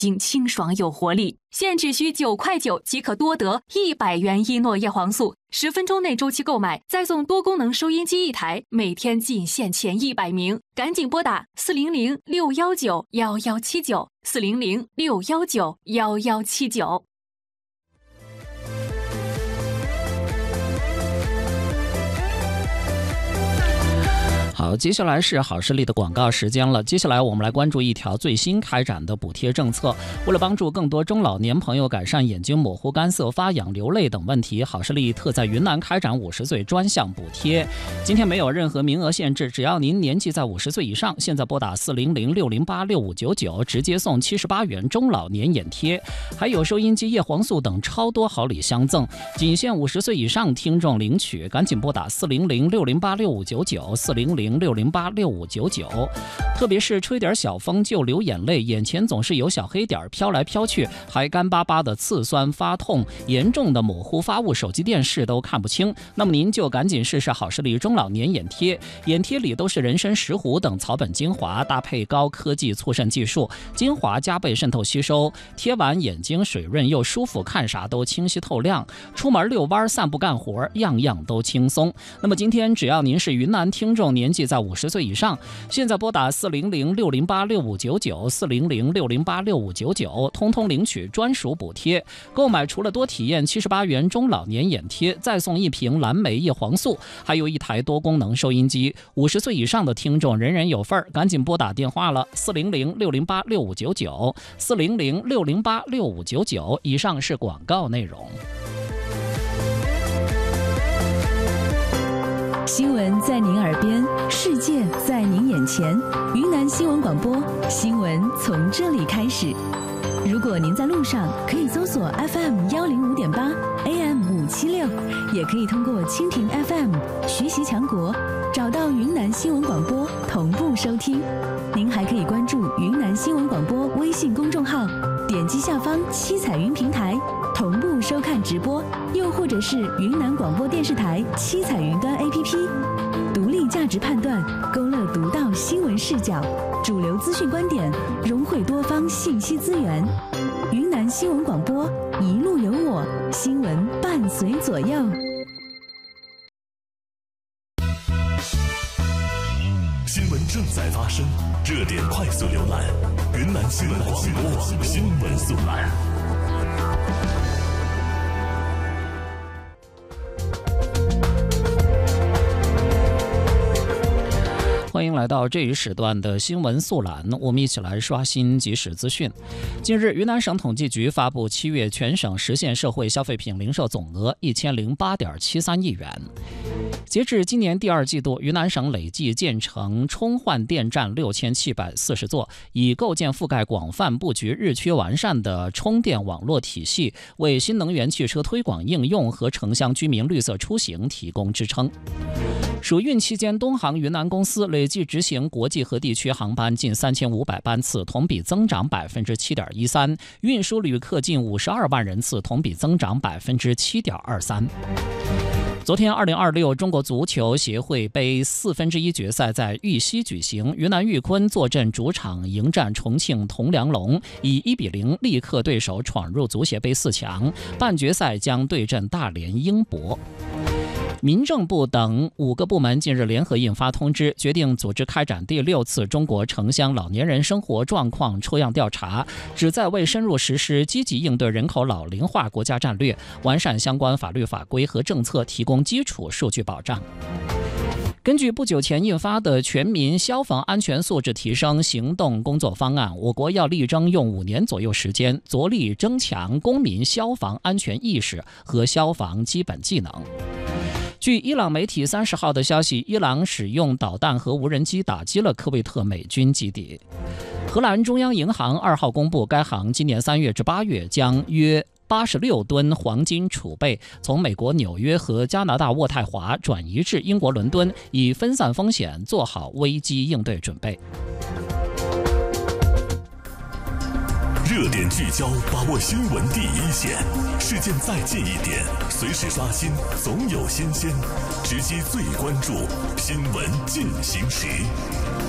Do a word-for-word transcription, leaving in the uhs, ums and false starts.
经清爽有活力，现只需九块九即可多得一百元伊诺叶黄素，十分钟内周期购买，再送多功能收音机一台，每天仅限前一百名，赶紧拨打四零零六幺九幺幺七九四零零六幺九幺幺七九。 好，接下来是好视力的广告时间了。接下来我们来关注一条最新开展的补贴政策。为了帮助更多中老年朋友改善眼睛模糊、干涩、发痒、流泪等问题，好视力特在云南开展五十岁专项补贴。今天没有任何名额限制，只要您年纪在五十岁以上，现在拨打四零零六零八六五九九，直接送七十八元中老年眼贴，还有收音机、叶黄素等超多好礼相赠。仅限五十岁以上听众领取，赶紧拨打四零零六零八六五九九四零零六零八六五九九。特别是吹点小风就流眼泪，眼前总是有小黑点飘来飘去，还干巴巴的刺酸发痛，严重的模糊发物，手机电视都看不清，那么您就赶紧试试好视力中老年眼贴。眼贴里都是人参石斛等草本精华，搭配高科技促渗技术，精华加倍渗透吸收，贴完眼睛水润又舒服，看啥都清晰透亮，出门遛弯散步干活样样都轻松。那么今天只要您是云南听众，年纪在五十岁以上，现在拨打四零零六零八六五九九四零零六零八六五九九，通通领取专属补贴。购买除了多体验七十八元中老年眼贴，再送一瓶蓝莓叶黄素，还有一台多功能收音机。五十岁以上的听众人人有份，赶紧拨打电话了，四零零六零八六五九九四零零六零八六五九九。以上是广告内容。 新闻在您耳边，世界在您眼前。云南新闻广播，新闻从这里开始。如果您在路上，可以搜索 F M 一零五点八 A M 五七六，也可以通过蜻蜓 F M 学习强国找到云南新闻广播同步收听。您还可以关注云南新闻广播微信公众号，点击下方七彩云平台同步收看直播，又或者是云南广播电视台七彩云端 A P P， 独立价值判断，勾勒独到新闻视角，主流资讯观点，融汇多方信息资源。云南新闻广播，一路有我，新闻伴随左右。 新闻正在发生，热点快速浏览，云南新闻广播新闻速览。 欢迎来到这一时段的新闻速览，我们一起来刷新即时资讯。近日，云南省统计局发布七月全省实现社会消费品零售总额一千零八点七三亿元。截至今年第二季度，云南省累计建成充换电站六千七百四十座，以构建覆盖广泛布局、日趋完善的充电网络体系，为新能源汽车推广应用和城乡居民绿色出行提供支撑。暑运期间，东航云南公司累计执行国际和地区航班近三千五百班次，同比增长百分之七点一三，运输旅客近五十二万人次，同比增长百分之七点二三。昨天，二零二六中国足球协会杯四分之一决赛在玉溪举行，云南玉坤坐镇主场迎战重庆铜梁龙，以一比零力克对手，闯入足协杯四强。半决赛将对阵大连英博。民政部等五个部门近日联合印发通知，决定组织开展第六次中国城乡老年人生活状况抽样调查，旨在为深入实施积极应对人口老龄化国家战略，完善相关法律法规和政策，提供基础数据保障。根据不久前印发的全民消防安全素质提升行动工作方案，我国要力争用五年左右时间，着力增强公民消防安全意识和消防基本技能。据伊朗媒体三十号的消息，伊朗使用导弹和无人机打击了科威特美军基地。荷兰中央银行二号公布，该行今年三月至八月将约八十六吨黄金储备从美国纽约和加拿大渥太华转移至英国伦敦，以分散风险，做好危机应对准备。 热点聚焦，把握新闻第一线，事件再近一点，随时刷新，总有新鲜，直击最关注，新闻进行时。